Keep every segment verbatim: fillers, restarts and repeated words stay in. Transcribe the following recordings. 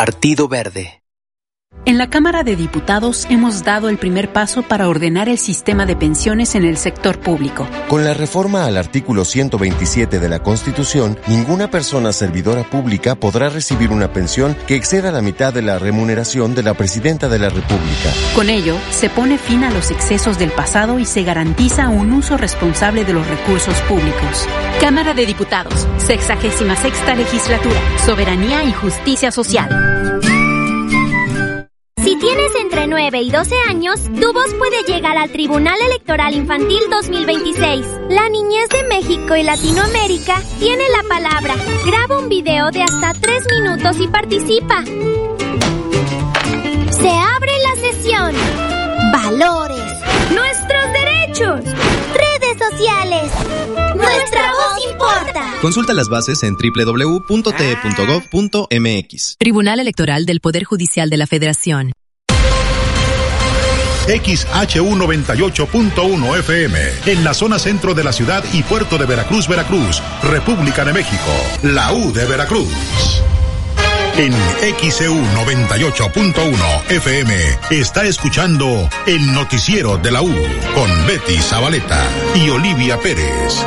Partido Verde. En la Cámara de Diputados hemos dado el primer paso para ordenar el sistema de pensiones en el sector público. Con la reforma al artículo ciento veintisiete de la Constitución, ninguna persona servidora pública podrá recibir una pensión que exceda la mitad de la remuneración de la Presidenta de la República. Con ello, se pone fin a los excesos del pasado y se garantiza un uso responsable de los recursos públicos. Cámara de Diputados, sexagésima sexta legislatura, Soberanía y Justicia Social. Si tienes entre nueve y doce años, tu voz puede llegar al Tribunal Electoral Infantil dos mil veintiséis. La niñez de México y Latinoamérica tiene la palabra. Graba un video de hasta tres minutos y participa. Se abre la sesión. Valores. Nuestros derechos. Redes sociales. Nuestra voz importa. Consulta las bases en doble u doble u doble u punto t e punto gov punto m x. Tribunal Electoral del Poder Judicial de la Federación. X H U noventa y ocho punto uno F M, en la zona centro de la ciudad y puerto de Veracruz, Veracruz, República de México, la U de Veracruz. En X E U noventa y ocho punto uno F M está escuchando el noticiero de la U con Betty Zabaleta y Olivia Pérez.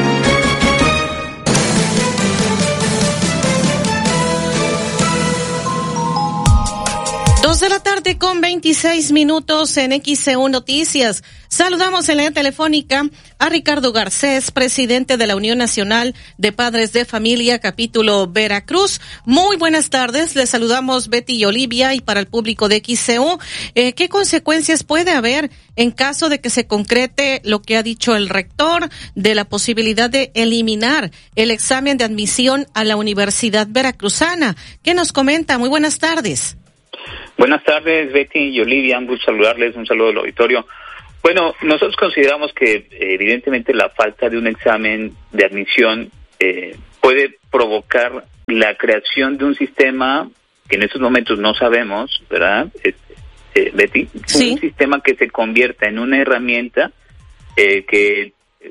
Dos de la tarde con veintiséis minutos en X E U Noticias. Saludamos en la telefónica a Ricardo Garcés, presidente de la Unión Nacional de Padres de Familia, capítulo Veracruz. Muy buenas tardes, les saludamos Betty y Olivia, y para el público de X E U, eh, ¿qué consecuencias puede haber en caso de que se concrete lo que ha dicho el rector de la posibilidad de eliminar el examen de admisión a la Universidad Veracruzana? ¿Qué nos comenta? Muy buenas tardes. Buenas tardes, Betty y Olivia, un gusto saludarles, un saludo al auditorio. Bueno, nosotros consideramos que evidentemente la falta de un examen de admisión eh, puede provocar la creación de un sistema que en estos momentos no sabemos, ¿verdad, eh, eh, Betty? Sí. Un sistema que se convierta en una herramienta eh, que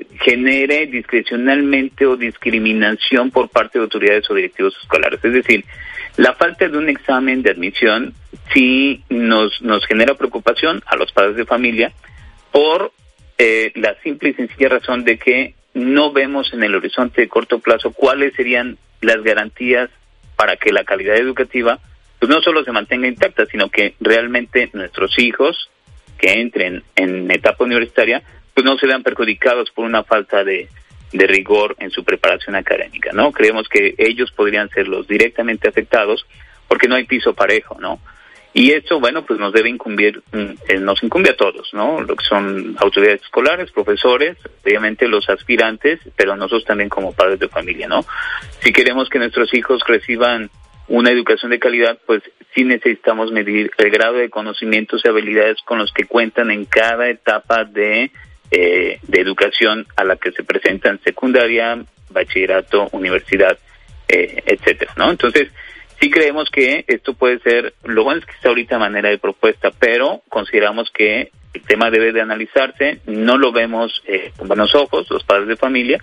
genere discrecionalmente o discriminación por parte de autoridades o directivos escolares. Es decir, la falta de un examen de admisión sí nos nos genera preocupación a los padres de familia por eh, la simple y sencilla razón de que no vemos en el horizonte de corto plazo cuáles serían las garantías para que la calidad educativa pues no solo se mantenga intacta, sino que realmente nuestros hijos que entren en etapa universitaria pues no se vean perjudicados por una falta de de rigor en su preparación académica, ¿no? Creemos que ellos podrían ser los directamente afectados porque no hay piso parejo, ¿no? Y esto, bueno, pues nos debe incumbir, eh, nos incumbe a todos, ¿no? Lo que son autoridades escolares, profesores, obviamente los aspirantes, pero nosotros también como padres de familia, ¿no? Si queremos que nuestros hijos reciban una educación de calidad, pues sí necesitamos medir el grado de conocimientos y habilidades con los que cuentan en cada etapa de Eh, de educación a la que se presentan secundaria, bachillerato, universidad, eh, etcétera, ¿no? Entonces, sí creemos que esto puede ser, lo bueno es que está ahorita a manera de propuesta, pero consideramos que el tema debe de analizarse, no lo vemos eh, con buenos ojos los padres de familia,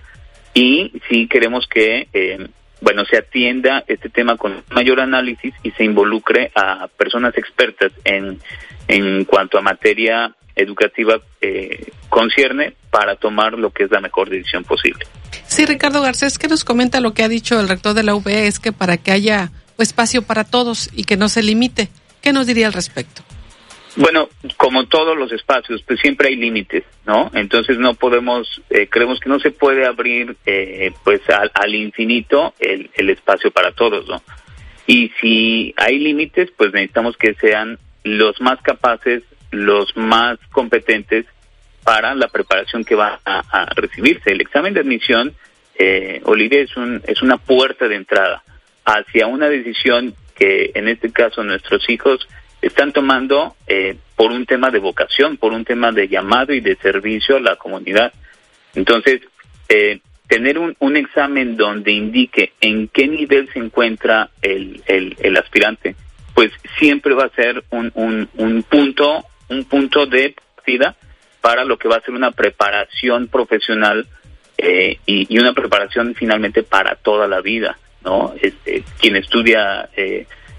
y sí queremos que, eh, bueno, se atienda este tema con mayor análisis y se involucre a personas expertas en, en cuanto a materia educativa eh, concierne para tomar lo que es la mejor decisión posible. Sí, Ricardo Garcés, ¿qué nos comenta lo que ha dicho el rector de la U V E? Es que para que haya espacio para todos y que no se limite, ¿qué nos diría al respecto? Bueno, como todos los espacios, pues siempre hay límites, ¿no? Entonces no podemos, eh, creemos que no se puede abrir eh, pues al, al infinito el, el espacio para todos, ¿no? Y si hay límites, pues necesitamos que sean los más capaces, los más competentes para la preparación que va a, a recibirse. El examen de admisión, eh, Olivia, es un es una puerta de entrada hacia una decisión que en este caso nuestros hijos están tomando eh, por un tema de vocación, por un tema de llamado y de servicio a la comunidad. Entonces, eh, tener un, un examen donde indique en qué nivel se encuentra el, el, el aspirante, pues siempre va a ser un, un, un punto un punto de partida para lo que va a ser una preparación profesional eh, y, y una preparación finalmente para toda la vida, ¿no? Este, quien estudia eh,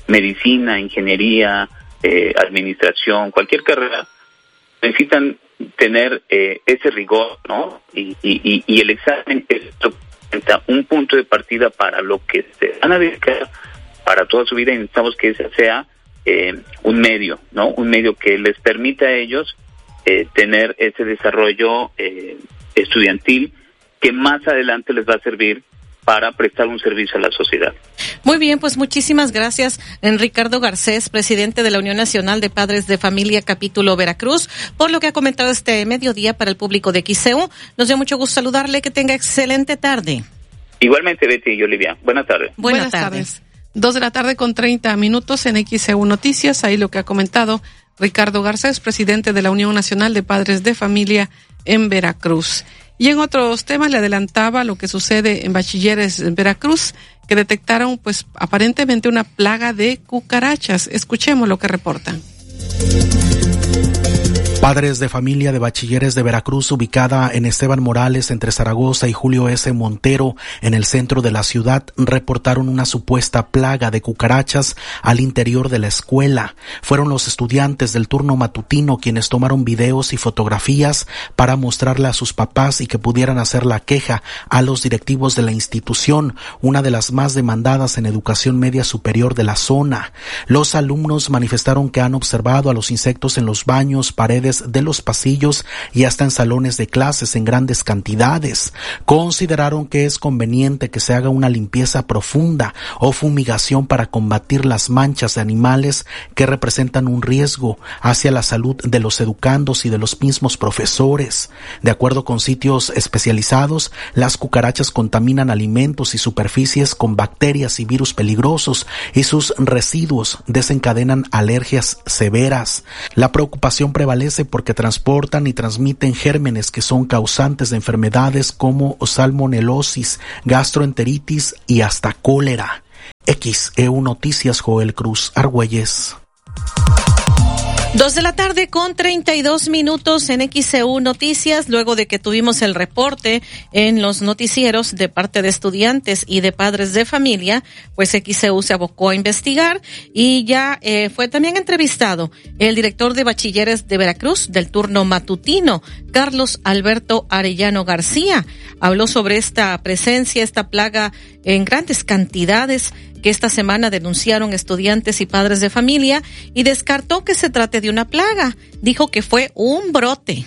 medicina, ingeniería, eh, administración, cualquier carrera, necesitan tener eh, ese rigor, ¿no? Y, y, y el examen es un punto de partida para lo que se van a dedicar para toda su vida, y necesitamos que ese sea eh, un medio, ¿no? Un medio que les permita a ellos eh, tener ese desarrollo eh, estudiantil que más adelante les va a servir para prestar un servicio a la sociedad. Muy bien, pues muchísimas gracias, Ricardo Garcés, presidente de la Unión Nacional de Padres de Familia, capítulo Veracruz, por lo que ha comentado este mediodía para el público de X C U. Nos dio mucho gusto saludarle, que tenga excelente tarde. Igualmente, Betty y Olivia. Buenas tardes. Buenas, Buenas tardes. tardes. Dos de la tarde con treinta minutos en X C U Noticias, ahí lo que ha comentado Ricardo Garcés, presidente de la Unión Nacional de Padres de Familia en Veracruz. Y en otros temas le adelantaba lo que sucede en bachilleres en Veracruz, que detectaron pues aparentemente una plaga de cucarachas. Escuchemos lo que reportan. Padres de familia de bachilleres de Veracruz, ubicada en Esteban Morales entre Zaragoza y Julio S. Montero, en el centro de la ciudad, reportaron una supuesta plaga de cucarachas al interior de la escuela. Fueron los estudiantes del turno matutino quienes tomaron videos y fotografías para mostrarle a sus papás y que pudieran hacer la queja a los directivos de la institución, una de las más demandadas en educación media superior de la zona. Los alumnos manifestaron que han observado a los insectos en los baños, paredes de los pasillos y hasta en salones de clases en grandes cantidades. Consideraron que es conveniente que se haga una limpieza profunda o fumigación para combatir las manchas de animales que representan un riesgo hacia la salud de los educandos y de los mismos profesores. De acuerdo con sitios especializados, las cucarachas contaminan alimentos y superficies con bacterias y virus peligrosos, y sus residuos desencadenan alergias severas. La preocupación prevalece porque transportan y transmiten gérmenes que son causantes de enfermedades como salmonelosis, gastroenteritis y hasta cólera. X E U Noticias, Joel Cruz Argüelles. Dos de la tarde con treinta y dos minutos en X C U Noticias, luego de que tuvimos el reporte en los noticieros de parte de estudiantes y de padres de familia, pues X C U se abocó a investigar y ya eh, fue también entrevistado el director de bachilleres de Veracruz del turno matutino, Carlos Alberto Arellano García. Habló sobre esta presencia, esta plaga en grandes cantidades que esta semana denunciaron estudiantes y padres de familia, y descartó que se trate de una plaga. Dijo que fue un brote.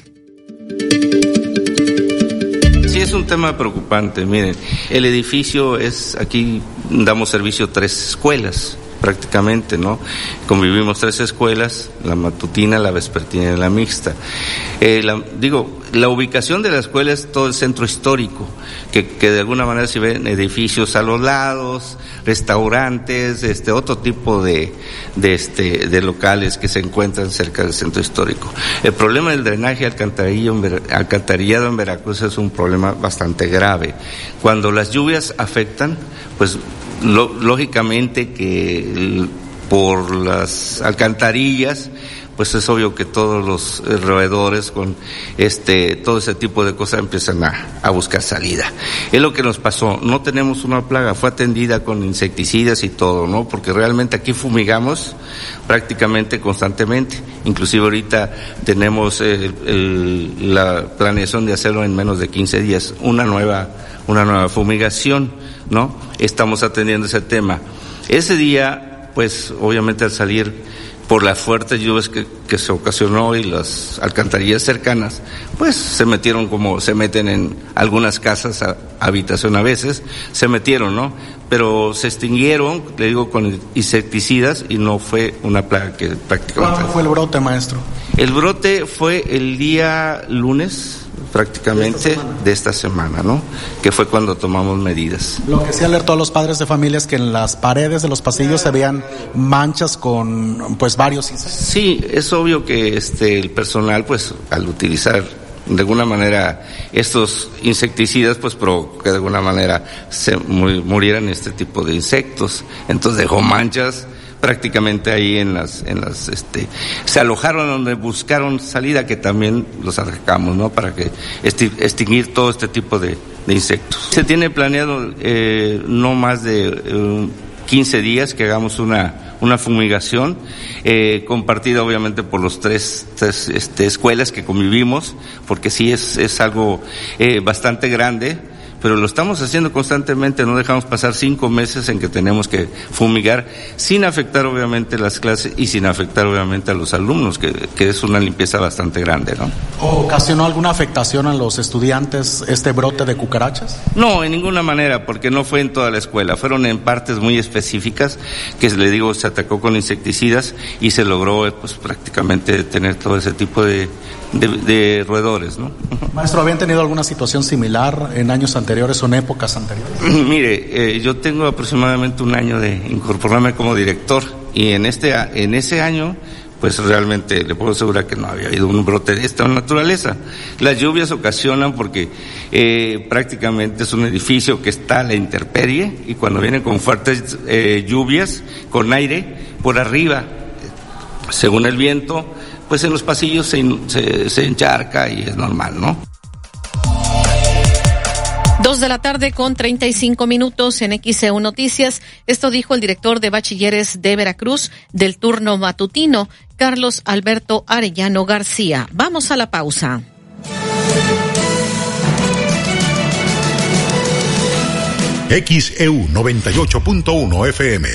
Sí, es un tema preocupante. Miren, el edificio es, aquí damos servicio a tres escuelas prácticamente, ¿no? Convivimos tres escuelas, la matutina, la vespertina y la mixta. Eh, la, digo, la ubicación de la escuela es todo el centro histórico, que, que de alguna manera se ven edificios a los lados, restaurantes, este, otro tipo de, de este, de locales que se encuentran cerca del centro histórico. El problema del drenaje alcantarillado en, alcantarillado en Veracruz es un problema bastante grave. Cuando las lluvias afectan, pues Lo, lógicamente que el, por las alcantarillas, pues es obvio que todos los roedores con este todo ese tipo de cosas empiezan a, a buscar salida. Es lo que nos pasó, no tenemos una plaga, fue atendida con insecticidas y todo, ¿no? Porque realmente aquí fumigamos prácticamente constantemente, inclusive ahorita tenemos el, el, la planeación de hacerlo en menos de quince días, una nueva, una nueva fumigación, ¿no? Estamos atendiendo ese tema. Ese día, pues, obviamente al salir por las fuertes lluvias que, que se ocasionó y las alcantarillas cercanas, pues se metieron como se meten en algunas casas, a, habitación a veces, se metieron, ¿no? Pero se extinguieron, le digo, con insecticidas y no fue una plaga que prácticamente... ¿Cuándo fue el brote, maestro? El brote fue el día lunes, prácticamente, de esta, de esta semana, ¿no? Que fue cuando tomamos medidas. Lo que sí alertó a los padres de familia es que en las paredes de los pasillos se veían manchas con, pues, varios insectos. Sí, es obvio que este el personal, pues, al utilizar de alguna manera estos insecticidas, pues provocó que de alguna manera se murieran este tipo de insectos. Entonces dejó manchas prácticamente ahí en las, en las, este, se alojaron donde buscaron salida, que también los acercamos, ¿no? Para que esti, extinguir todo este tipo de, de insectos. Se tiene planeado eh, no más de eh, quince días que hagamos una una fumigación, eh, compartida obviamente por los tres, tres este, escuelas que convivimos, porque sí es, es algo eh, bastante grande, pero lo estamos haciendo constantemente, no dejamos pasar cinco meses en que tenemos que fumigar, sin afectar obviamente las clases y sin afectar obviamente a los alumnos, que, que es una limpieza bastante grande, ¿no? ¿Ocasionó alguna afectación a los estudiantes este brote de cucarachas? No, en ninguna manera, porque no fue en toda la escuela, fueron en partes muy específicas, que le digo, se atacó con insecticidas y se logró pues prácticamente tener todo ese tipo de, de, de roedores, ¿no? Maestro, ¿habían tenido alguna situación similar en años anteriores o en épocas anteriores? Mire, eh, yo tengo aproximadamente un año de incorporarme como director y en este en ese año pues realmente le puedo asegurar que no había habido un brote de esta naturaleza. Las lluvias ocasionan porque eh, prácticamente es un edificio que está a la intemperie y cuando vienen con fuertes eh, lluvias, con aire, por arriba, según el viento, pues en los pasillos se, se, se encharca y es normal, ¿no? Dos de la tarde con treinta y cinco minutos en X E U Noticias. Esto dijo el director de Bachilleres de Veracruz del turno matutino, Carlos Alberto Arellano García. Vamos a la pausa. X E U noventa y ocho punto uno F M.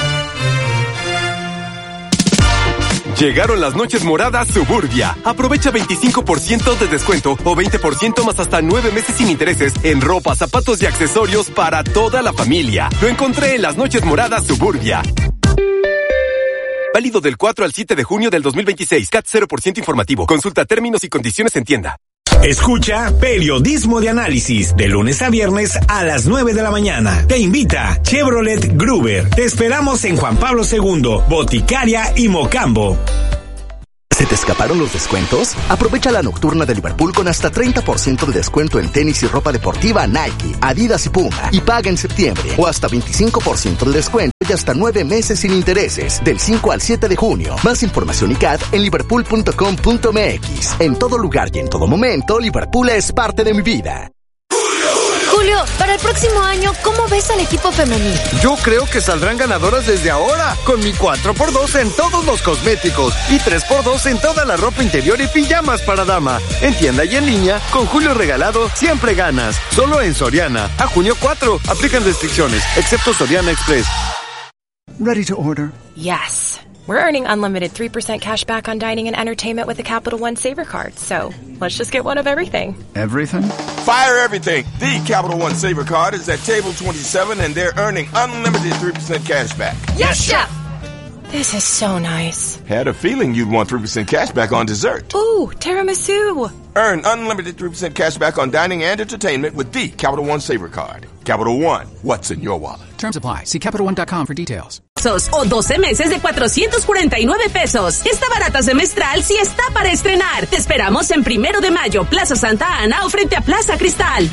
Llegaron las noches moradas Suburbia. Aprovecha veinticinco por ciento de descuento o veinte por ciento más hasta nueve meses sin intereses en ropa, zapatos y accesorios para toda la familia. Lo encontré en las noches moradas Suburbia. Válido del cuatro al siete de junio del dos mil veintiséis. C A T cero por ciento informativo. Consulta términos y condiciones en tienda. Escucha Periodismo de Análisis de lunes a viernes a las nueve de la mañana. Te invita Chevrolet Gruber. Te esperamos en Juan Pablo segundo, Boticaria y Mocambo. ¿Se te escaparon los descuentos? Aprovecha la nocturna de Liverpool con hasta treinta por ciento de descuento en tenis y ropa deportiva Nike, Adidas y Puma y paga en septiembre. O hasta veinticinco por ciento de descuento y hasta nueve meses sin intereses del cinco al siete de junio. Más información y C A D en liverpool punto com punto m x. En todo lugar y en todo momento, Liverpool es parte de mi vida. Julio, para el próximo año, ¿cómo ves al equipo femenil? Yo creo que saldrán ganadoras desde ahora, con mi cuatro por dos en todos los cosméticos y tres por dos en toda la ropa interior y pijamas para dama. En tienda y en línea, con Julio regalado, siempre ganas. Solo en Soriana. A junio cuatro, aplican restricciones, excepto Soriana Express. Ready to order? Yes. We're earning unlimited three percent cash back on dining and entertainment with the Capital One Saver Card. So, let's just get one of everything. Everything? Fire everything. The Capital One Saver Card is at table twenty-seven and they're earning unlimited three percent cash back. Yes, Chef! This is so nice. Had a feeling you'd want three percent cash back on dessert. Ooh, tiramisu. Earn unlimited three percent cash back on dining and entertainment with the Capital One Saver Card. Capital One, what's in your wallet? Terms apply. See Capital One dot com for details. O doce meses de cuatrocientos cuarenta y nueve pesos. Esta barata semestral sí está para estrenar. Te esperamos en Primero de Mayo, Plaza Santa Ana o frente a Plaza Cristal.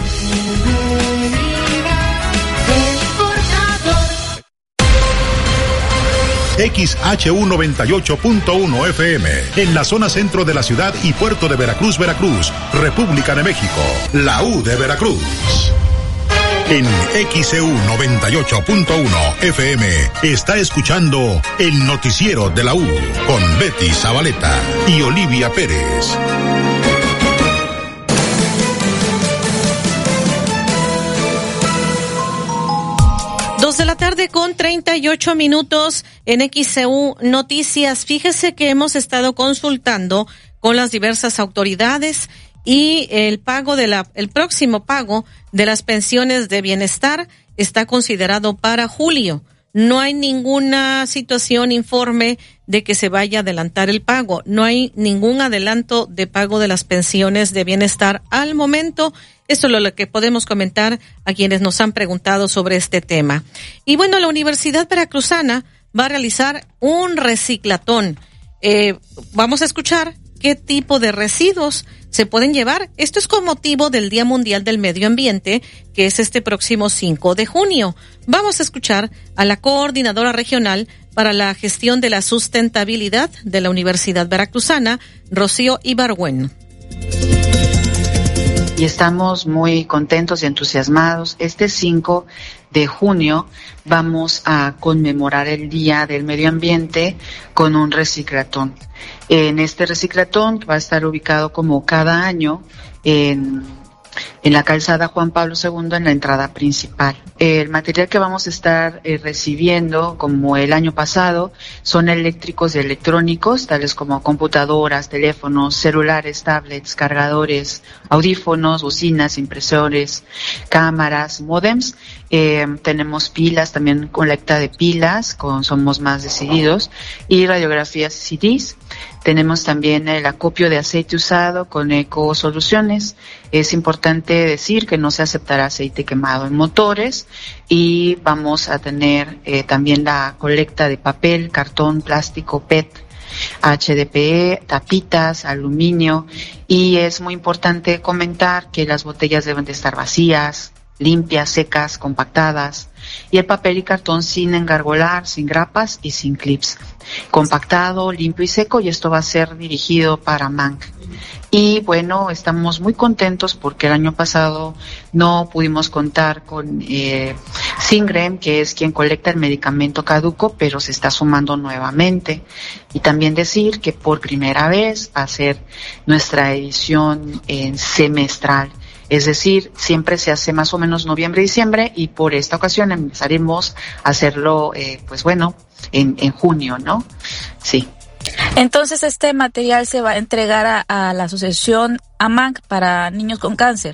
X H U noventa y ocho punto uno F M, en la zona centro de la ciudad y puerto de Veracruz, Veracruz, República de México, la U de Veracruz. En X E U noventa y ocho punto uno F M está escuchando el noticiero de la U con Betty Zabaleta y Olivia Pérez. Dos de la tarde con treinta y ocho minutos en X E U Noticias. Fíjese que hemos estado consultando con las diversas autoridades y el pago de la, el próximo pago de las pensiones de bienestar está considerado para julio. No hay ninguna situación, informe de que se vaya a adelantar el pago. No hay ningún adelanto de pago de las pensiones de bienestar al momento. Esto es lo que podemos comentar a quienes nos han preguntado sobre este tema. Y bueno, la Universidad Veracruzana va a realizar un reciclatón. Eh, vamos a escuchar qué tipo de residuos se pueden llevar. Esto es con motivo del Día Mundial del Medio Ambiente, que es este próximo cinco de junio. Vamos a escuchar a la coordinadora regional para la gestión de la sustentabilidad de la Universidad Veracruzana, Rocío Ibargüen. Y estamos muy contentos y entusiasmados. Este cinco de junio vamos a conmemorar el Día del Medio Ambiente con un reciclatón. En este reciclatón va a estar ubicado como cada año en en la calzada Juan Pablo segundo en la entrada principal. El material que vamos a estar eh, recibiendo, como el año pasado, son eléctricos y electrónicos, tales como computadoras, teléfonos, celulares, tablets, cargadores, audífonos, bocinas, impresores, cámaras, módems. Eh, tenemos pilas, también colecta de pilas, con Somos Más Decididos, y radiografías C Ds. Tenemos también el acopio de aceite usado con Eco Soluciones. Es importante decir que no se aceptará aceite quemado en motores, y vamos a tener eh, también la colecta de papel, cartón, plástico, P E T, H D P E, tapitas, aluminio, y es muy importante comentar que las botellas deben de estar vacías, limpias, secas, compactadas, y el papel y cartón sin engargolar, sin grapas y sin clips. Compactado, limpio y seco, y esto va a ser dirigido para Manc. Y bueno, estamos muy contentos porque el año pasado no pudimos contar con eh, Singrem, que es quien colecta el medicamento caduco, pero se está sumando nuevamente. Y también decir que por primera vez va a ser nuestra edición en semestral. Es decir, siempre se hace más o menos noviembre, diciembre, y por esta ocasión empezaremos a hacerlo, eh, pues bueno, en, en junio, ¿no? Sí. Entonces, este material se va a entregar a, a la asociación A M A C para niños con cáncer.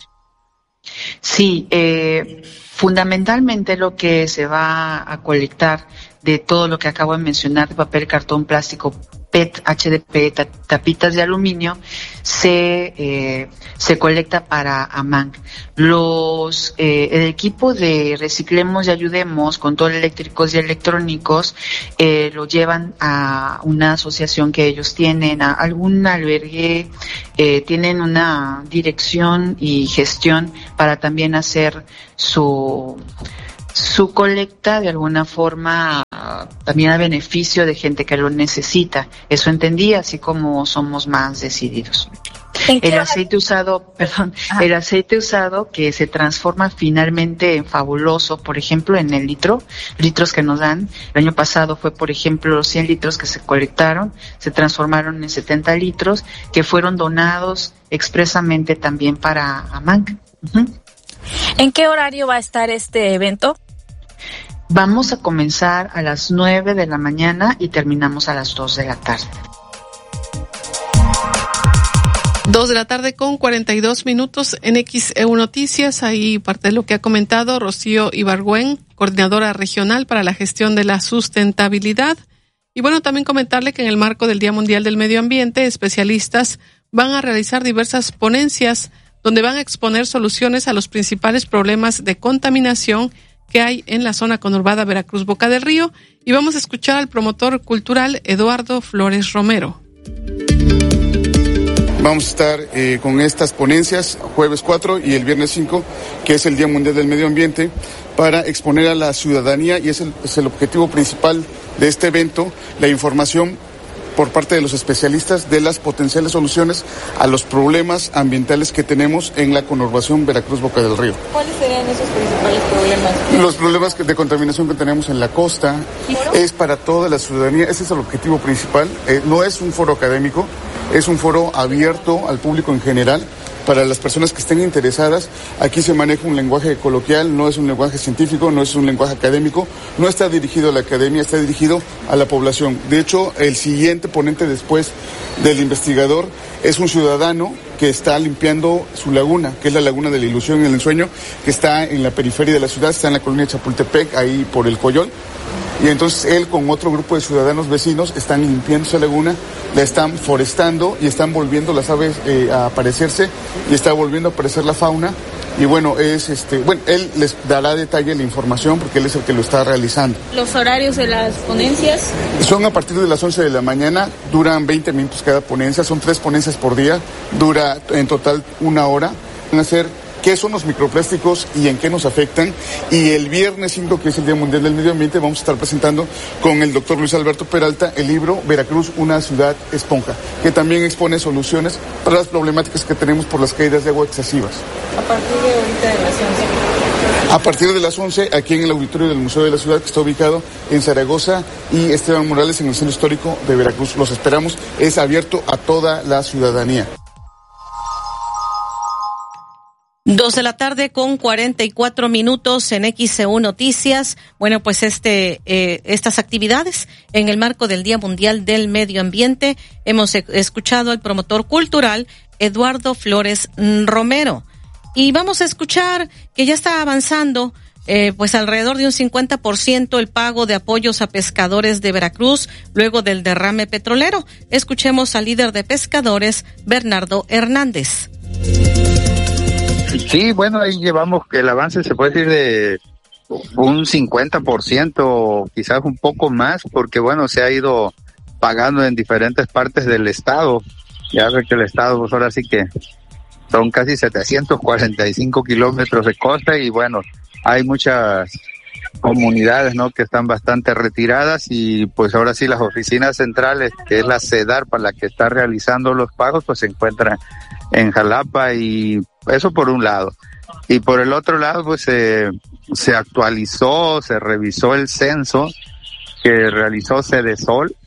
Sí, eh, fundamentalmente lo que se va a colectar de todo lo que acabo de mencionar, de papel, cartón, plástico, P E T, H D P E, tapitas de aluminio, se eh, se colecta para A M A C. Los eh, el equipo de Reciclemos y Ayudemos, con todo eléctricos y electrónicos, eh, lo llevan a una asociación que ellos tienen, a algún albergue, eh, tienen una dirección y gestión para también hacer su su colecta de alguna forma, también a beneficio de gente que lo necesita. Eso entendí, así como Somos Más Decididos. El aceite usado, perdón, ah. el aceite usado que se transforma finalmente en fabuloso, por ejemplo, en el litro, litros que nos dan. El año pasado fue, por ejemplo, los cien litros que se colectaron, se transformaron en setenta litros que fueron donados expresamente también para A M A C. Uh-huh. ¿En qué horario va a estar este evento? Vamos a comenzar a las nueve de la mañana y terminamos a las dos de la tarde. Dos de la tarde con cuarenta y dos minutos en X E U Noticias. Ahí parte de lo que ha comentado Rocío Ibargüen, coordinadora regional para la gestión de la sustentabilidad. Y bueno, también comentarle que en el marco del Día Mundial del Medio Ambiente, especialistas van a realizar diversas ponencias donde van a exponer soluciones a los principales problemas de contaminación que hay en la zona conurbada Veracruz Boca del Río. Y vamos a escuchar al promotor cultural Eduardo Flores Romero. Vamos a estar eh, con estas ponencias jueves cuatro y el viernes cinco, que es el Día Mundial del Medio Ambiente, para exponer a la ciudadanía, y es el, es el objetivo principal de este evento, la información por parte de los especialistas de las potenciales soluciones a los problemas ambientales que tenemos en la conurbación Veracruz Boca del Río. ¿Cuáles serían esos principales problemas? Los problemas de contaminación que tenemos en la costa es para toda la ciudadanía, ese es el objetivo principal. Eh, no es un foro académico, es un foro abierto al público en general. Para las personas que estén interesadas, aquí se maneja un lenguaje coloquial, no es un lenguaje científico, no es un lenguaje académico, no está dirigido a la academia, está dirigido a la población. De hecho, el siguiente ponente después del investigador es un ciudadano que está limpiando su laguna, que es la Laguna de la Ilusión y el Ensueño, que está en la periferia de la ciudad, está en la colonia Chapultepec, ahí por el Coyol. Y entonces él con otro grupo de ciudadanos vecinos están limpiando esa laguna, la están forestando y están volviendo las aves eh, a aparecerse y está volviendo a aparecer la fauna. Y bueno, es este, bueno, él les dará detalle la información porque él es el que lo está realizando. ¿Los horarios de las ponencias? Son a partir de las once de la mañana, duran veinte minutos cada ponencia, son tres ponencias por día, dura en total una hora. Van a ser qué son los microplásticos y en qué nos afectan. Y el viernes cinco, que es el Día Mundial del Medio Ambiente, vamos a estar presentando con el doctor Luis Alberto Peralta el libro Veracruz, una ciudad esponja, que también expone soluciones para las problemáticas que tenemos por las caídas de agua excesivas. A partir de ahorita de las once. A partir de las once, aquí en el auditorio del Museo de la Ciudad, que está ubicado en Zaragoza, y Esteban Morales en el Centro Histórico de Veracruz. Los esperamos, es abierto a toda la ciudadanía. Dos de la tarde con cuarenta y cuatro minutos en X C U Noticias. Bueno, pues este, eh, estas actividades en el marco del Día Mundial del Medio Ambiente, hemos escuchado al promotor cultural Eduardo Flores Romero. Y vamos a escuchar que ya está avanzando, eh, pues alrededor de un cincuenta por ciento el pago de apoyos a pescadores de Veracruz luego del derrame petrolero. Escuchemos al líder de pescadores, Bernardo Hernández. Sí, bueno, ahí llevamos que el avance se puede decir de un cincuenta por ciento, quizás un poco más, porque bueno, se ha ido pagando en diferentes partes del estado. Ya ve que el estado, pues ahora sí que son casi setecientos cuarenta y cinco kilómetros de costa y bueno, hay muchas comunidades, ¿no?, que están bastante retiradas y pues ahora sí las oficinas centrales, que es la CEDAR para la que está realizando los pagos, pues se encuentran en Jalapa y eso por un lado. Y por el otro lado, pues se, se actualizó, se revisó el censo que realizó Cedesol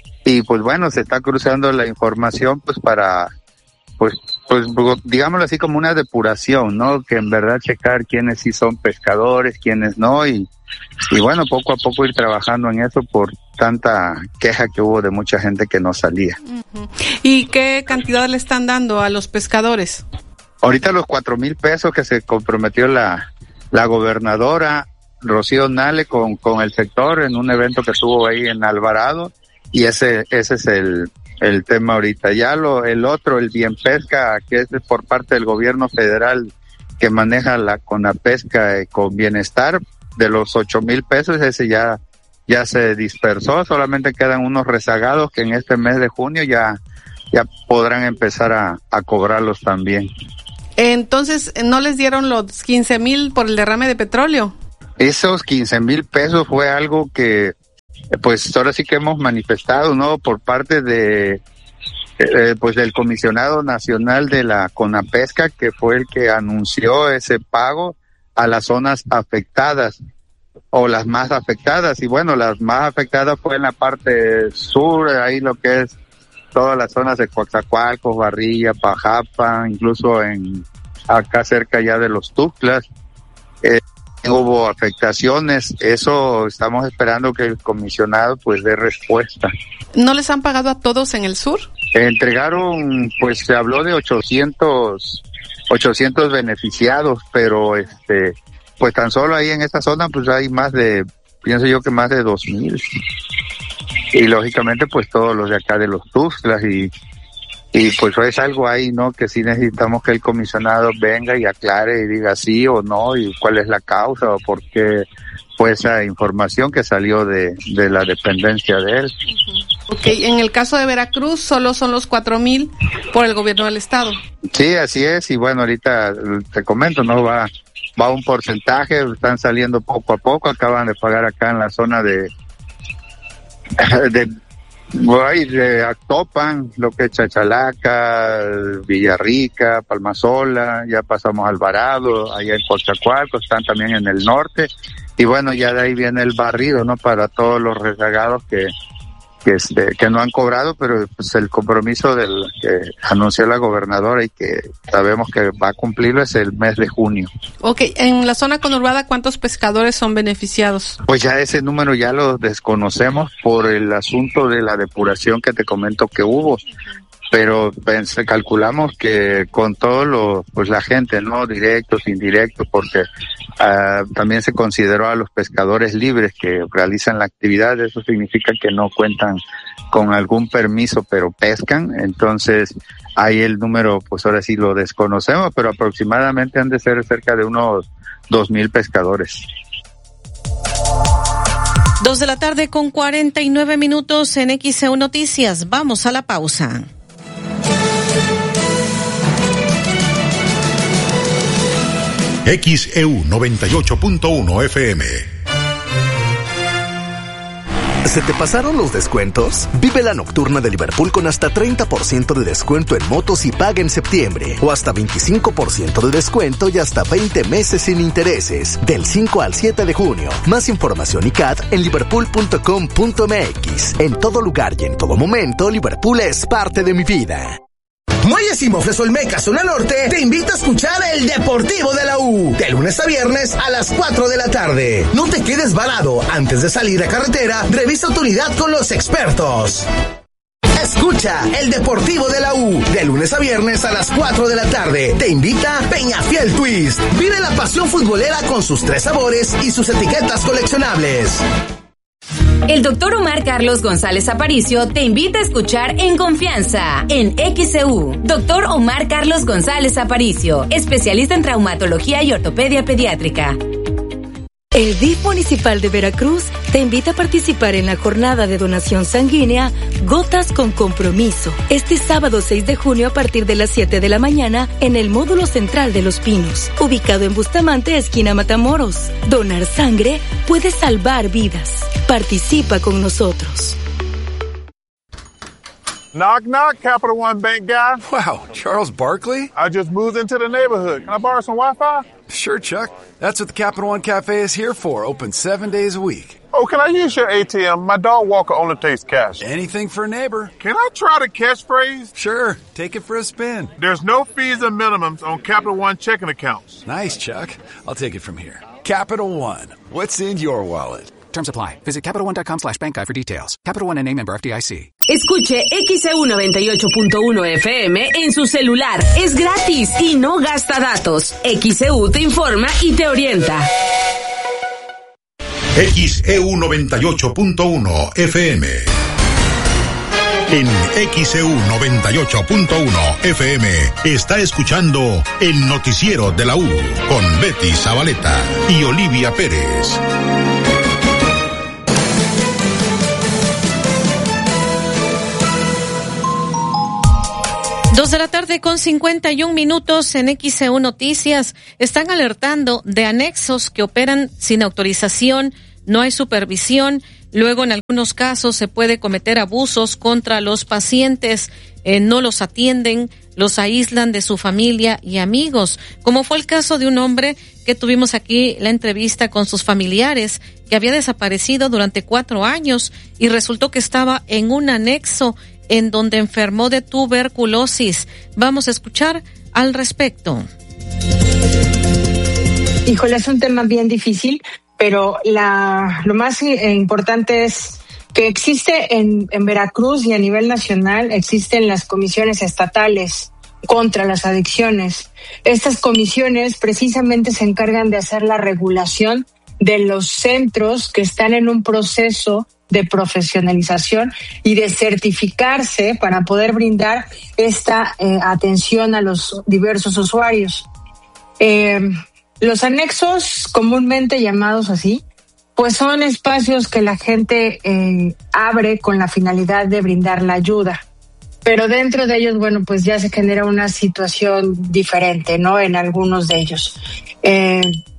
y pues bueno, se está cruzando la información pues para, pues, pues digámoslo así como una depuración, ¿no? Que en verdad checar quiénes sí son pescadores, quiénes no y, y bueno, poco a poco ir trabajando en eso por tanta queja que hubo de mucha gente que no salía. Uh-huh. ¿Y qué cantidad le están dando a los pescadores? Ahorita los cuatro mil pesos que se comprometió la, la gobernadora Rocío Nale con, con el sector en un evento que estuvo ahí en Alvarado y ese, ese es el, el tema ahorita. Ya lo, el otro, el Bien Pesca, que es por parte del gobierno federal que maneja la Conapesca eh, con Bienestar, de los ocho mil pesos, ese ya, ya se dispersó, solamente quedan unos rezagados que en este mes de junio ya, ya podrán empezar a, a cobrarlos también. Entonces, ¿no les dieron los quince mil por el derrame de petróleo? Esos quince mil pesos fue algo que, pues ahora sí que hemos manifestado, ¿no? Por parte de, eh, pues del comisionado nacional de la Conapesca, que fue el que anunció ese pago a las zonas afectadas o las más afectadas. Y bueno, las más afectadas fue en la parte sur, ahí lo que es todas las zonas de Coatzacoalcos, Barrilla, Pajapa, incluso en acá cerca ya de los Tuxtlas, eh, hubo afectaciones. Eso estamos esperando que el comisionado pues dé respuesta. ¿No les han pagado a todos en el sur? Entregaron, pues se habló de ochocientos beneficiados, pero este, pues tan solo ahí en esta zona pues hay más de, pienso yo que más de dos mil. Y lógicamente pues todos los de acá de los Tuxtlas y, y pues es algo ahí, ¿no? Que sí necesitamos que el comisionado venga y aclare y diga sí o no y cuál es la causa o por qué fue esa información que salió de, de la dependencia de él. Uh-huh. Ok, en el caso de Veracruz solo son los cuatro mil por el gobierno del estado. Sí, así es y bueno, ahorita te comento, ¿no? Va, va un porcentaje, están saliendo poco a poco, acaban de pagar acá en la zona de de, de Actopan, lo que es Chachalaca, Villarrica, Palmasola, ya pasamos a Alvarado, allá en Coatzacoalcos, están también en el norte, y bueno, ya de ahí viene el barrido, ¿no? Para todos los rezagados que, que, este, que no han cobrado, pero pues el compromiso del que anunció la gobernadora y que sabemos que va a cumplirlo es el mes de junio. Ok, en la zona conurbada, ¿cuántos pescadores son beneficiados? Pues ya ese número ya lo desconocemos por el asunto de la depuración que te comento que hubo, pero pues, calculamos que con todo lo, pues la gente, ¿no? Directos, indirectos, porque uh, también se consideró a los pescadores libres que realizan la actividad, eso significa que no cuentan con algún permiso, pero pescan, entonces ahí el número, pues ahora sí lo desconocemos, pero aproximadamente han de ser cerca de unos dos mil pescadores. Dos de la tarde con cuarenta y nueve minutos en X C U Noticias, vamos a la pausa. X E U noventa y ocho punto uno F M. ¿Se te pasaron los descuentos? Vive la nocturna de Liverpool con hasta treinta por ciento de descuento en motos y paga en septiembre. O hasta veinticinco por ciento de descuento y hasta veinte meses sin intereses. Del cinco al siete de junio. Más información y C A D en liverpool punto com punto m x. En todo lugar y en todo momento, Liverpool es parte de mi vida. Muelles y Mofles Olmeca, zona norte, te invita a escuchar el Deportivo de la U. De lunes a viernes a las cuatro de la tarde. No te quedes varado. Antes de salir a carretera, revisa tu unidad con los expertos. Escucha el Deportivo de la U. De lunes a viernes a las cuatro de la tarde. Te invita Peñafiel Twist. Vive la pasión futbolera con sus tres sabores y sus etiquetas coleccionables. El doctor Omar Carlos González Aparicio te invita a escuchar En Confianza, en X C U. doctor Omar Carlos González Aparicio, especialista en traumatología y ortopedia pediátrica. El D I F Municipal de Veracruz te invita a participar en la jornada de donación sanguínea Gotas con Compromiso, este sábado seis de junio a partir de las siete de la mañana en el módulo central de Los Pinos, ubicado en Bustamante, esquina Matamoros. Donar sangre puede salvar vidas. Participa con nosotros. Knock, knock, Capital One Bank guy. Wow, Charles Barkley? I just moved into the neighborhood. Can I borrow some Wi-Fi? Sure, Chuck. That's what the Capital One Cafe is here for, open seven days a week. Oh, can I use your A T M? My dog Walker only takes cash. Anything for a neighbor. Can I try the catchphrase? Sure, take it for a spin. There's no fees and minimums on Capital One checking accounts. Nice, Chuck. I'll take it from here. Capital One. What's in your wallet? Terms apply. Visit Capital One dot com slash bank guide for details. Capital One N A member F D I C. Escuche X C U noventa y ocho punto uno F M en su celular. Es gratis y no gasta datos. X C U te informa y te orienta. X E U noventa y ocho punto uno F M. En X E U noventa y ocho punto uno F M está escuchando el noticiero de la U con Betty Zabaleta y Olivia Pérez. Dos de la tarde con cincuenta y un minutos en X C U Noticias. Están alertando de anexos que operan sin autorización, no hay supervisión. Luego, en algunos casos, se puede cometer abusos contra los pacientes. Eh, no los atienden, los aíslan de su familia y amigos. Como fue el caso de un hombre que tuvimos aquí la entrevista con sus familiares, que había desaparecido durante cuatro años y resultó que estaba en un anexo en donde enfermó de tuberculosis. Vamos a escuchar al respecto. Híjole, es un tema bien difícil, pero la, lo más importante es que existe en, en Veracruz y a nivel nacional, existen las comisiones estatales contra las adicciones. Estas comisiones precisamente se encargan de hacer la regulación de los centros que están en un proceso de profesionalización y de certificarse para poder brindar esta eh, atención a los diversos usuarios. Eh, los anexos, comúnmente llamados así, pues son espacios que la gente eh, abre con la finalidad de brindar la ayuda. Pero dentro de ellos, bueno, pues ya se genera una situación diferente, ¿no? En algunos de ellos. Eh,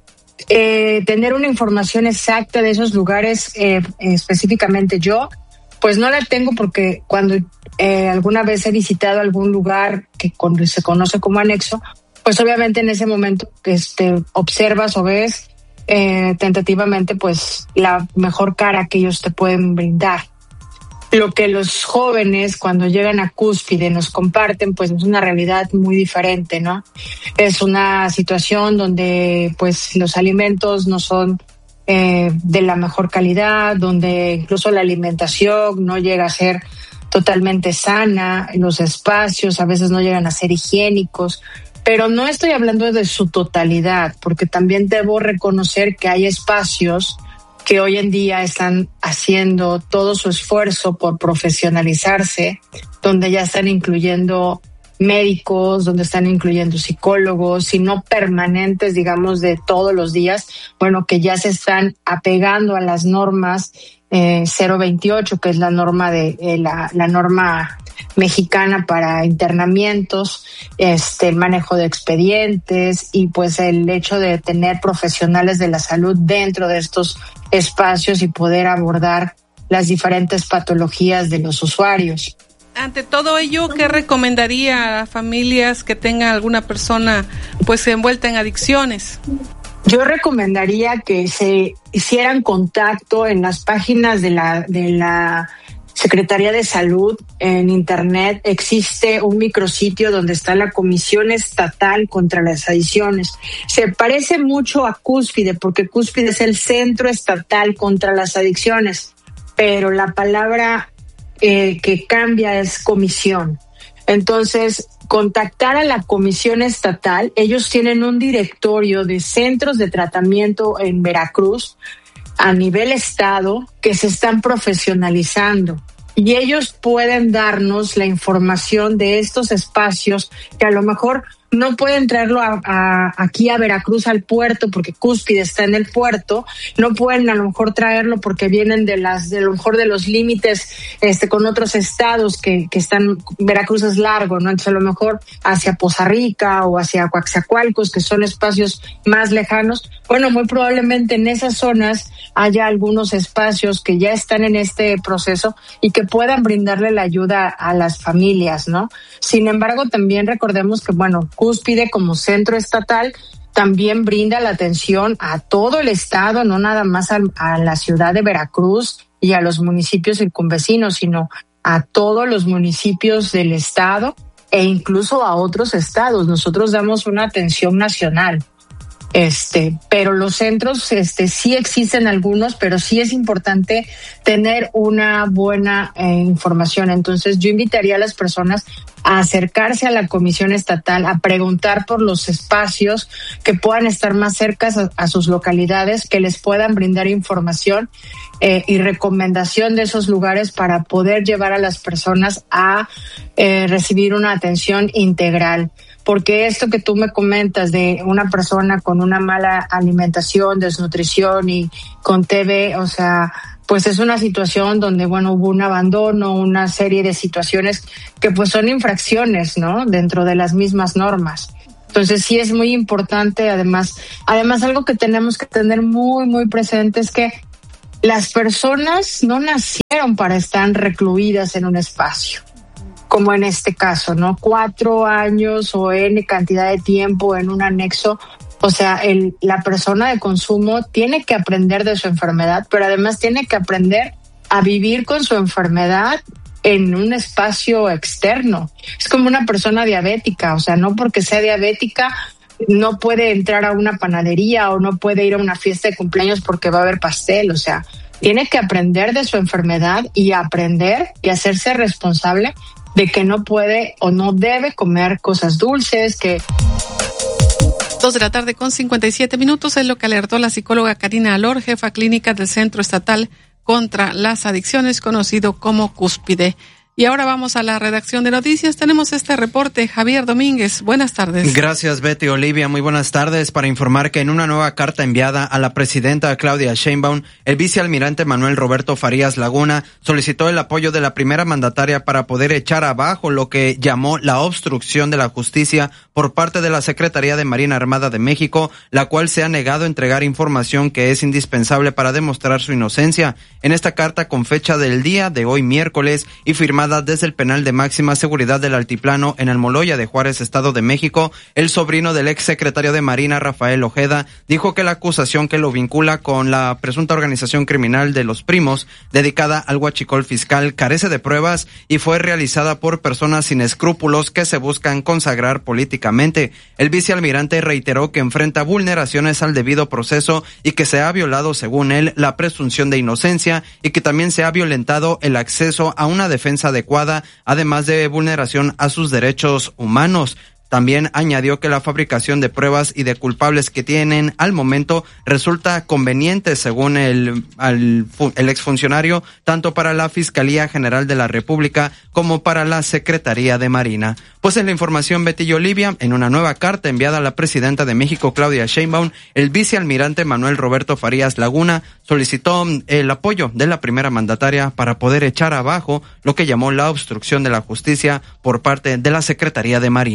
Eh, tener una información exacta de esos lugares, eh, específicamente yo, pues no la tengo porque cuando eh, alguna vez he visitado algún lugar que con, se conoce como anexo, pues obviamente en ese momento este, observas o ves eh, tentativamente pues la mejor cara que ellos te pueden brindar. Lo que los jóvenes cuando llegan a Cúspide nos comparten, pues es una realidad muy diferente, ¿no? Es una situación donde pues los alimentos no son eh, de la mejor calidad, donde incluso la alimentación no llega a ser totalmente sana, los espacios a veces no llegan a ser higiénicos, pero no estoy hablando de su totalidad, porque también debo reconocer que hay espacios que hoy en día están haciendo todo su esfuerzo por profesionalizarse, donde ya están incluyendo médicos, donde están incluyendo psicólogos, si no permanentes, digamos, de todos los días, bueno, que ya se están apegando a las normas eh, cero veintiocho, que es la norma de eh, la, la norma mexicana para internamientos, este, el manejo de expedientes y pues el hecho de tener profesionales de la salud dentro de estos espacios y poder abordar las diferentes patologías de los usuarios. Ante todo ello, ¿qué recomendaría a familias que tengan alguna persona pues envuelta en adicciones? Yo recomendaría que se hicieran contacto en las páginas de la de la Secretaría de Salud. En internet existe un micrositio donde está la Comisión Estatal contra las Adicciones. Se parece mucho a Cúspide, porque Cúspide es el Centro Estatal contra las Adicciones, pero la palabra eh, que cambia es comisión. Entonces, contactar a la Comisión Estatal. Ellos tienen un directorio de centros de tratamiento en Veracruz a nivel estado que se están profesionalizando, y ellos pueden darnos la información de estos espacios que a lo mejor no pueden traerlo a, a, aquí a Veracruz al puerto porque Cúspide está en el puerto, no pueden a lo mejor traerlo porque vienen de las, de lo mejor de los límites este con otros estados que, que están, Veracruz es largo, ¿no? Entonces a lo mejor hacia Poza Rica o hacia Coaxacualcos, que son espacios más lejanos. Bueno, muy probablemente en esas zonas haya algunos espacios que ya están en este proceso y que puedan brindarle la ayuda a las familias, ¿no? Sin embargo, también recordemos que, bueno, Cúspide como centro estatal también brinda la atención a todo el estado, no nada más a, a la ciudad de Veracruz y a los municipios circunvecinos, sino a todos los municipios del estado e incluso a otros estados. Nosotros damos una atención nacional. Este, pero los centros, este, sí existen algunos, pero sí es importante tener una buena eh, información. Entonces, yo invitaría a las personas a acercarse a la Comisión Estatal, a preguntar por los espacios que puedan estar más cerca a, a sus localidades, que les puedan brindar información eh, y recomendación de esos lugares para poder llevar a las personas a eh, recibir una atención integral. Porque esto que tú me comentas de una persona con una mala alimentación, desnutrición y con T B, o sea, pues es una situación donde, bueno, hubo un abandono, una serie de situaciones que pues son infracciones, ¿no? Dentro de las mismas normas. Entonces sí es muy importante, además, además algo que tenemos que tener muy, muy presente es que las personas no nacieron para estar recluidas en un espacio, como en este caso, ¿no? Cuatro años o N cantidad de tiempo en un anexo. O sea, el, la persona de consumo tiene que aprender de su enfermedad, pero además tiene que aprender a vivir con su enfermedad en un espacio externo. Es como una persona diabética, o sea, no porque sea diabética no puede entrar a una panadería o no puede ir a una fiesta de cumpleaños porque va a haber pastel, o sea, tiene que aprender de su enfermedad y aprender y hacerse responsable de que no puede o no debe comer cosas dulces, que... Dos de la tarde con cincuenta y siete minutos es lo que alertó la psicóloga Karina Alor, jefa clínica del Centro Estatal contra las Adicciones, conocido como Cúspide. Y ahora vamos a la redacción de noticias. Tenemos este reporte. Javier Domínguez, buenas tardes. Gracias, Betty. Olivia, muy buenas tardes. Para informar que en una nueva carta enviada a la presidenta Claudia Sheinbaum, el vicealmirante Manuel Roberto Farías Laguna solicitó el apoyo de la primera mandataria para poder echar abajo lo que llamó la obstrucción de la justicia por parte de la Secretaría de Marina Armada de México, la cual se ha negado a entregar información que es indispensable para demostrar su inocencia. En esta carta, con fecha del día de hoy miércoles y firmada desde el penal de máxima seguridad del Altiplano en Almoloya de Juárez, Estado de México, el sobrino del ex secretario de Marina, Rafael Ojeda, dijo que la acusación que lo vincula con la presunta organización criminal de Los Primos, dedicada al huachicol fiscal, carece de pruebas y fue realizada por personas sin escrúpulos que se buscan consagrar políticamente. El vicealmirante reiteró que enfrenta vulneraciones al debido proceso y que se ha violado, según él, la presunción de inocencia y que también se ha violentado el acceso a una defensa adecuada, además de vulneración a sus derechos humanos. También añadió que la fabricación de pruebas y de culpables que tienen al momento resulta conveniente, según el, el, el exfuncionario, tanto para la Fiscalía General de la República como para la Secretaría de Marina. Pues en la información, Betty y Olivia, en una nueva carta enviada a la presidenta de México, Claudia Sheinbaum, el vicealmirante Manuel Roberto Farías Laguna solicitó el apoyo de la primera mandataria para poder echar abajo lo que llamó la obstrucción de la justicia por parte de la Secretaría de Marina.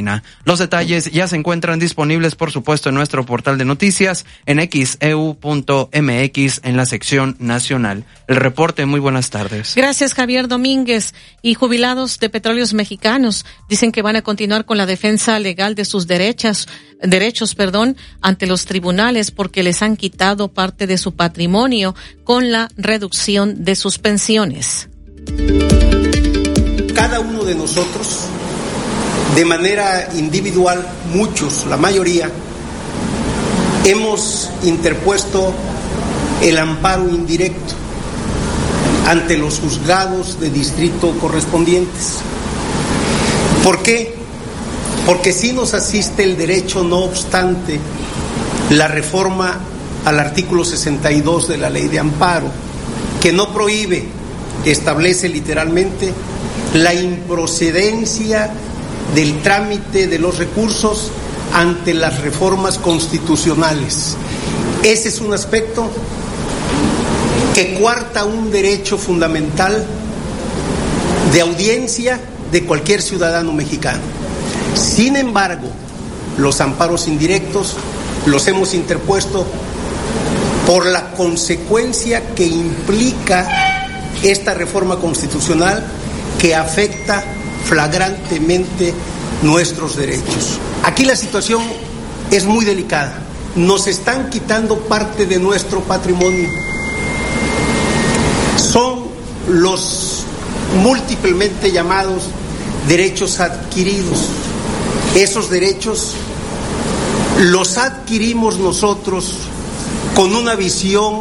Los detalles ya se encuentran disponibles, por supuesto, en nuestro portal de noticias en x e u punto m x en la sección nacional. El reporte, muy buenas tardes. Gracias, Javier Domínguez. Y jubilados de Petróleos Mexicanos dicen que van a continuar con la defensa legal de sus derechos, derechos, perdón, ante los tribunales porque les han quitado parte de su patrimonio con la reducción de sus pensiones. Cada uno de nosotros, de manera individual, muchos, la mayoría, hemos interpuesto el amparo indirecto ante los juzgados de distrito correspondientes. ¿Por qué? Porque sí nos asiste el derecho, no obstante, la reforma al artículo sesenta y dos de la Ley de Amparo, que no prohíbe, que establece literalmente la improcedencia del trámite de los recursos ante las reformas constitucionales. Ese es un aspecto que coarta un derecho fundamental de audiencia de cualquier ciudadano mexicano. Sin embargo, los amparos indirectos los hemos interpuesto por la consecuencia que implica esta reforma constitucional que afecta flagrantemente nuestros derechos. Aquí la situación es muy delicada. Nos están quitando parte de nuestro patrimonio. Son los múltiplemente llamados derechos adquiridos. Esos derechos los adquirimos nosotros con una visión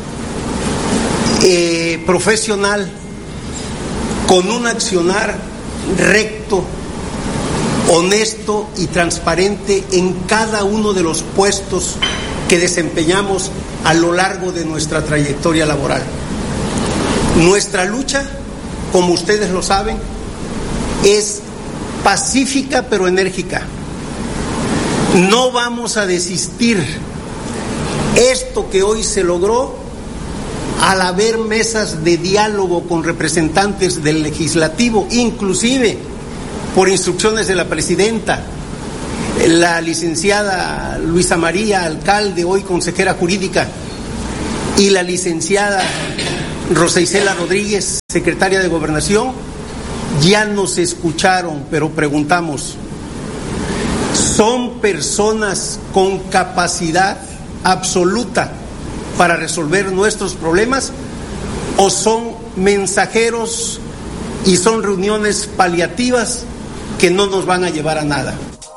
eh, profesional, con un accionar recto, honesto y transparente en cada uno de los puestos que desempeñamos a lo largo de nuestra trayectoria laboral. Nuestra lucha, como ustedes lo saben, es pacífica pero enérgica. No vamos a desistir. Esto que hoy se logró, al haber mesas de diálogo con representantes del legislativo, inclusive por instrucciones de la presidenta, la licenciada Luisa María Alcalde, hoy consejera jurídica, y la licenciada Rosa Isela Rodríguez, secretaria de Gobernación, ya nos escucharon, pero preguntamos, ¿son personas con capacidad absoluta para resolver nuestros problemas o son mensajeros y son reuniones paliativas que no nos van a llevar a nada?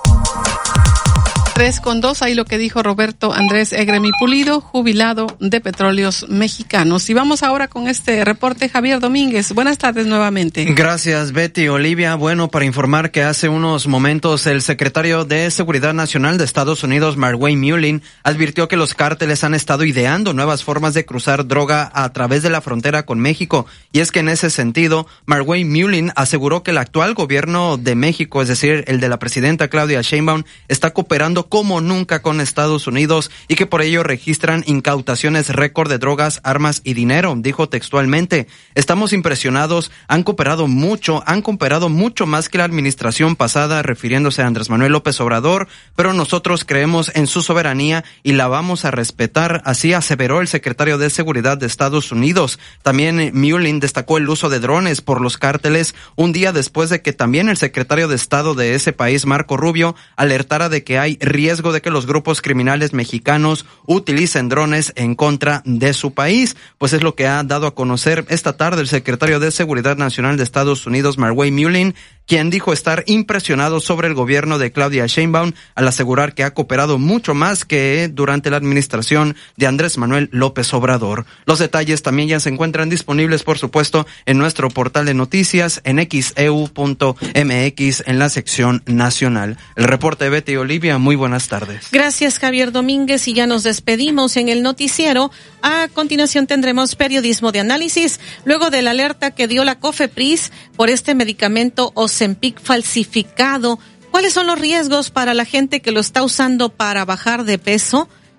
Tres con dos, ahí lo que dijo Roberto Andrés Egremi Pulido, jubilado de Petróleos Mexicanos. Y vamos ahora con este reporte, Javier Domínguez. Buenas tardes nuevamente. Gracias, Betty. Olivia, bueno, para informar que hace unos momentos el secretario de Seguridad Nacional de Estados Unidos, Markwayne Mullin, advirtió que los cárteles han estado ideando nuevas formas de cruzar droga a través de la frontera con México. Y es que en ese sentido, Markwayne Mullin aseguró que el actual gobierno de México, es decir, el de la presidenta Claudia Sheinbaum, está cooperando como nunca con Estados Unidos y que por ello registran incautaciones récord de drogas, armas y dinero. Dijo textualmente: estamos impresionados, han cooperado mucho, han cooperado mucho más que la administración pasada, refiriéndose a Andrés Manuel López Obrador, pero nosotros creemos en su soberanía y la vamos a respetar, así aseveró el secretario de Seguridad de Estados Unidos. También Mullin destacó el uso de drones por los cárteles un día después de que también el secretario de Estado de ese país, Marco Rubio, alertara de que hay riesgo de que los grupos criminales mexicanos utilicen drones en contra de su país. Pues es lo que ha dado a conocer esta tarde el secretario de Seguridad Nacional de Estados Unidos, Markwayne Mullin, quien dijo estar impresionado sobre el gobierno de Claudia Sheinbaum al asegurar que ha cooperado mucho más que durante la administración de Andrés Manuel López Obrador. Los detalles también ya se encuentran disponibles, por supuesto, en nuestro portal de noticias en x e u punto m x en la sección nacional. El reporte de Betty y Olivia, muy buenas tardes. Gracias, Javier Domínguez, y ya nos despedimos en el noticiero. A continuación tendremos periodismo de análisis, luego de la alerta que dio la COFEPRIS por este medicamento Ozempic falsificado. ¿Cuáles son los riesgos para la gente que lo está usando para bajar de peso?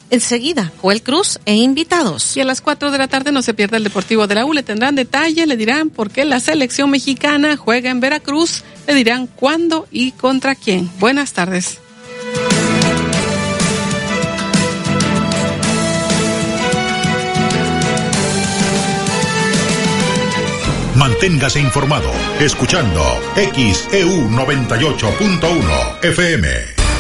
Enseguida, Joel Cruz e invitados. Y a las cuatro de la tarde no se pierda el Deportivo de la U. Le tendrán detalle, le dirán por qué la selección mexicana juega en Veracruz. Le dirán cuándo y contra quién. Buenas tardes. Manténgase informado escuchando X E U noventa y ocho punto uno F M.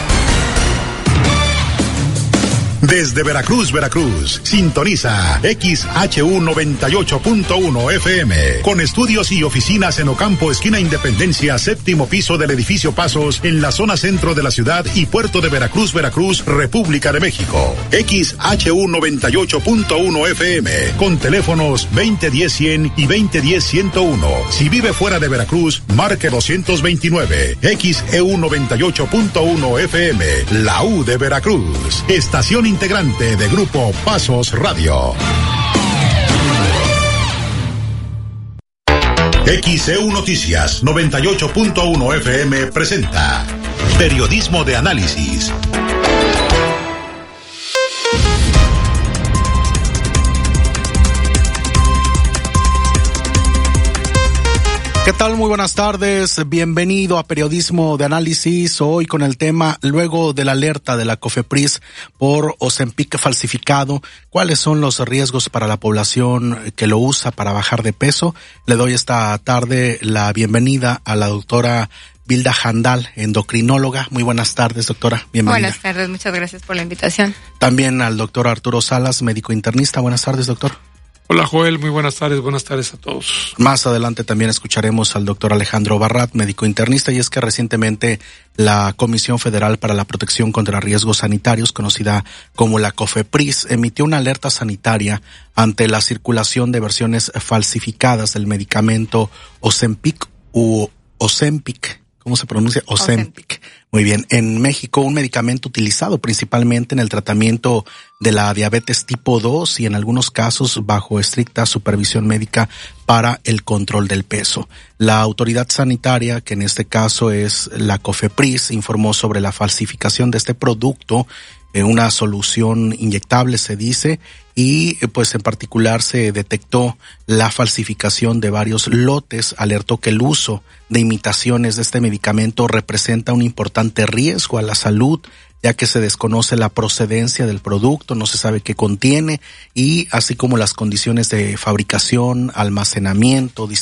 Desde Veracruz, Veracruz, sintoniza X H U noventa y ocho punto uno F M, con estudios y oficinas en Ocampo, esquina Independencia, séptimo piso del edificio Pasos, en la zona centro de la ciudad y puerto de Veracruz, Veracruz, República de México. X H U noventa y ocho punto uno F M, con teléfonos veinte diez cien y veinte diez ciento uno. Si vive fuera de Veracruz, marque doscientos veintinueve. X E U noventa y ocho punto uno F M, la U de Veracruz, estación integrante de Grupo Pasos Radio. X E U Noticias noventa y ocho punto uno F M presenta Periodismo de Análisis. ¿Qué tal? Muy buenas tardes. Bienvenido a Periodismo de Análisis. Hoy con el tema, luego de la alerta de la COFEPRIS por Ozempic falsificado, ¿cuáles son los riesgos para la población que lo usa para bajar de peso? Le doy esta tarde la bienvenida a la doctora Vilda Jandal, endocrinóloga. Muy buenas tardes, doctora. Bienvenida. Buenas tardes, muchas gracias por la invitación. También al doctor Arturo Salas, médico internista. Buenas tardes, doctor. Hola Joel, muy buenas tardes, buenas tardes a todos. Más adelante también escucharemos al doctor Alejandro Barrat, médico internista, y es que recientemente la Comisión Federal para la Protección contra Riesgos Sanitarios, conocida como la COFEPRIS, emitió una alerta sanitaria ante la circulación de versiones falsificadas del medicamento Ozempic u Ozempic. ¿Cómo se pronuncia? Ozempic. Muy bien. En México, un medicamento utilizado principalmente en el tratamiento de la diabetes tipo dos y en algunos casos bajo estricta supervisión médica para el control del peso. La autoridad sanitaria, que en este caso es la COFEPRIS, informó sobre la falsificación de este producto, eh, una solución inyectable se dice, y pues en particular se detectó la falsificación de varios lotes. Alertó que el uso de imitaciones de este medicamento representa un importante riesgo a la salud, ya que se desconoce la procedencia del producto, no se sabe qué contiene, y así como las condiciones de fabricación, almacenamiento, distribución